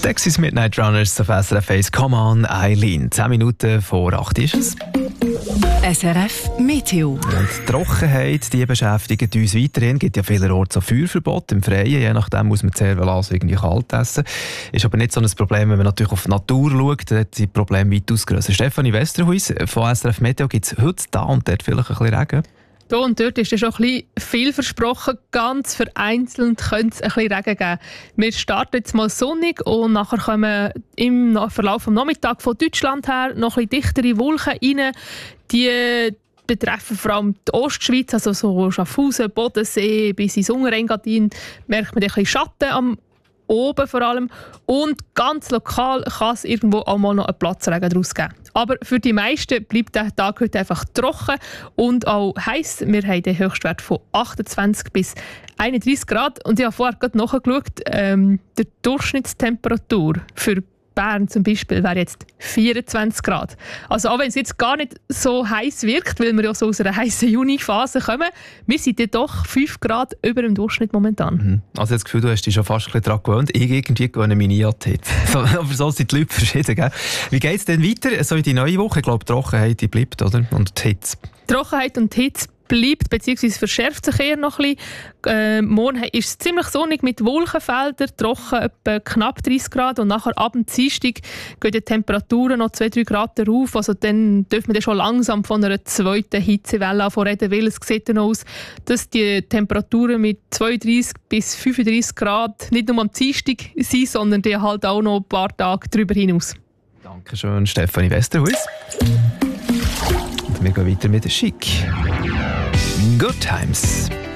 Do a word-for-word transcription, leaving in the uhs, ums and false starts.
Sexys Midnight Runners auf S R F eins. Come on, Eileen. Zehn Minuten vor acht ist es. S R F Meteo. Und die Trockenheit, die beschäftigt uns weiterhin. Es gibt ja vielerorts so Feuerverbot im Freien. Je nachdem muss man sehr wohl also irgendwie kalt essen. Ist aber nicht so ein Problem, wenn man natürlich auf die Natur schaut. Dann hat die Probleme weitaus grösser. Stefanie Westerhuis von S R F Meteo, gibt es heute da und dort vielleicht ein bisschen Regen? Hier und dort ist es schon ein bisschen viel versprochen. Ganz vereinzelt könnte es ein bisschen Regen geben. Wir starten jetzt mal sonnig und nachher kommen im Verlauf des Nachmittags von Deutschland her noch ein bisschen dichtere Wolken rein. Die betreffen vor allem die Ostschweiz, also so Schaffhausen, Bodensee bis ins Ungarengadin. Merkt man ein bisschen Schatten am oben vor allem. Und ganz lokal kann es irgendwo auch mal noch einen Platzregen daraus geben. Aber für die meisten bleibt der Tag heute einfach trocken und auch heiß. Wir haben den Höchstwert von achtundzwanzig bis einunddreißig Grad. Und ich habe vorher gerade nachgeschaut, ähm, die Durchschnittstemperatur für Bern zum Beispiel wäre jetzt vierundzwanzig Grad. Also auch wenn es jetzt gar nicht so heiß wirkt, weil wir ja so aus einer heißen Juni-Phase kommen, wir sind ja doch fünf Grad über dem Durchschnitt momentan. Mhm. Also das Gefühl, du hast dich schon fast ein bisschen daran gewöhnt. Ich irgendwie gewöhne mich nie an die Hitze. Aber so sind die Leute verschieden. Gell? Wie geht es denn weiter? So in die neue Woche? Ich glaube, die Trockenheit die bleibt, oder? Und die Hitze. Trockenheit und Hitze bleibt, beziehungsweise verschärft sich eher noch ein bisschen. Äh, morgen ist es ziemlich sonnig mit Wolkenfeldern, trocken etwa knapp dreißig Grad und nachher ab dem Dienstag gehen die Temperaturen noch zwei bis drei Grad rauf. Also dann dürfen wir dann schon langsam von einer zweiten Hitzewelle reden, weil es sieht dann aus, dass die Temperaturen mit zweiunddreißig bis fünfunddreißig Grad nicht nur am Dienstag sind, sondern die halt auch noch ein paar Tage darüber hinaus. Dankeschön, Stefanie Westerhuis. Und wir gehen weiter mit der Chic. Good Times.